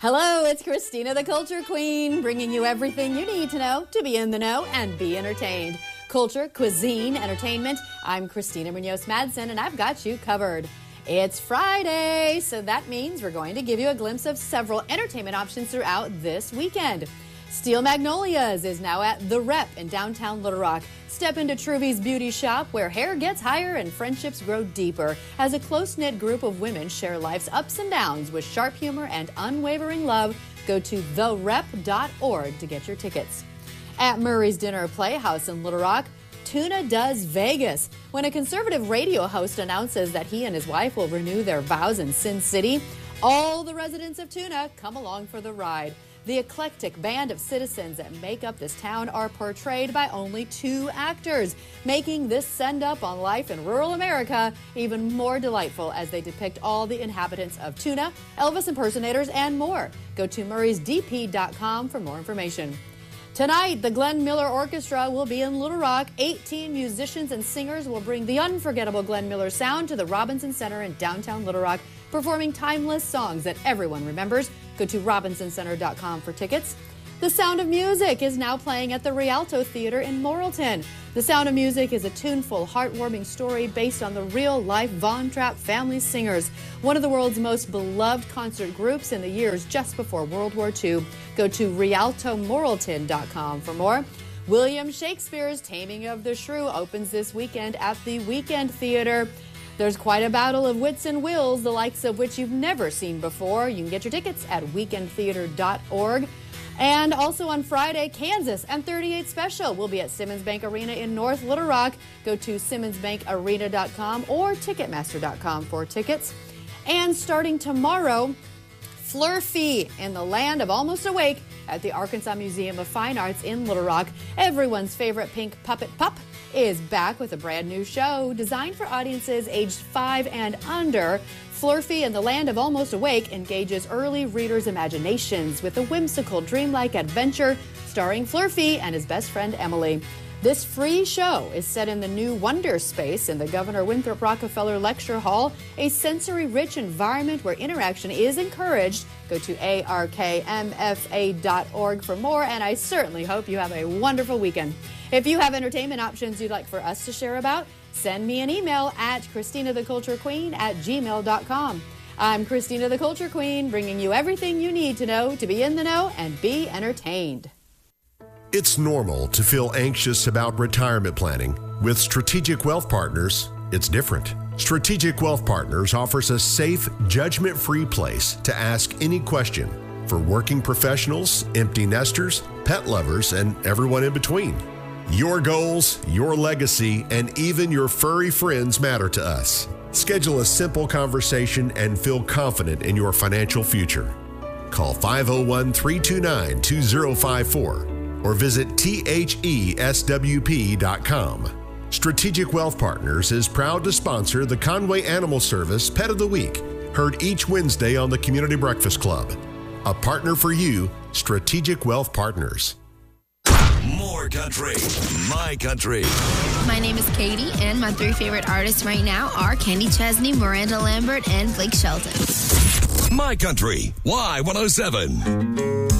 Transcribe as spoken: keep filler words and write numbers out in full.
Hello, it's Christina the Culture Queen, bringing you everything you need to know to be in the know and be entertained. Culture, cuisine, entertainment. I'm Christina Munoz Madsen, and I've got you covered. It's Friday, so that means we're going to give you a glimpse of several entertainment options throughout this weekend. Steel Magnolias is now at The Rep in downtown Little Rock. Step into Truvy's Beauty Shop, where hair gets higher and friendships grow deeper, as a close-knit group of women share life's ups and downs with sharp humor and unwavering love. Go to the rep dot org to get your tickets. At Murray's Dinner Playhouse in Little Rock, Tuna does Vegas. When a conservative radio host announces that he and his wife will renew their vows in Sin City, all the residents of Tuna come along for the ride. The eclectic band of citizens that make up this town are portrayed by only two actors, making this send-up on life in rural America even more delightful as they depict all the inhabitants of Tuna, Elvis impersonators, and more. Go to murrays d p dot com for more information. Tonight, the Glenn Miller Orchestra will be in Little Rock. eighteen musicians and singers will bring the unforgettable Glenn Miller sound to the Robinson Center in downtown Little Rock, performing timeless songs that everyone remembers. Go to robinson center dot com for tickets. The Sound of Music is now playing at the Rialto Theater in Morrilton. The Sound of Music is a tuneful, heartwarming story based on the real-life Von Trapp family singers, one of the world's most beloved concert groups in the years just before World War Two. Go to rialto morrilton dot com for more. William Shakespeare's Taming of the Shrew opens this weekend at the Weekend Theater. There's quite a battle of wits and wills, the likes of which you've never seen before. You can get your tickets at weekend theater dot org. And also on Friday, Kansas and thirty-eight Special will be at Simmons Bank Arena in North Little Rock. Go to simmons bank arena dot com or ticketmaster dot com for tickets. And starting tomorrow, Flurfy in the Land of Almost Awake at the Arkansas Museum of Fine Arts in Little Rock. Everyone's favorite pink puppet pup is back with a brand new show designed for audiences aged five and under. Flurfy in the Land of Almost Awake engages early readers' imaginations with a whimsical, dreamlike adventure starring Flurfy and his best friend Emily. This free show is set in the new Wonder Space in the Governor Winthrop Rockefeller Lecture Hall, a sensory-rich environment where interaction is encouraged. Go to A R K M F A dot org for more, and I certainly hope you have a wonderful weekend. If you have entertainment options you'd like for us to share about, send me an email at christina the culture queen at gmail dot com. I'm Christina the Culture Queen, bringing you everything you need to know to be in the know and be entertained. It's normal to feel anxious about retirement planning. With Strategic Wealth Partners, it's different. Strategic Wealth Partners offers a safe, judgment-free place to ask any question for working professionals, empty nesters, pet lovers, and everyone in between. Your goals, your legacy, and even your furry friends matter to us. Schedule a simple conversation and feel confident in your financial future. Call five oh one, three two nine, two oh five four or visit T H E S W P dot com. Strategic Wealth Partners is proud to sponsor the Conway Animal Service Pet of the Week, heard each Wednesday on the Community Breakfast Club. A partner for you, Strategic Wealth Partners. More country, my country. My name is Katie, and my three favorite artists right now are Kenny Chesney, Miranda Lambert, and Blake Shelton. My country, Y one oh seven.